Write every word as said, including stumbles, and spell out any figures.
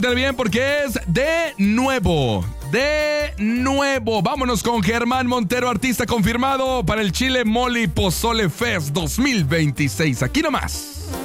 bien porque es de nuevo. De nuevo. Vámonos con Germán Montero, artista confirmado para el Chile Mole y Pozole Fest dos mil veintiséis. Aquí nomás.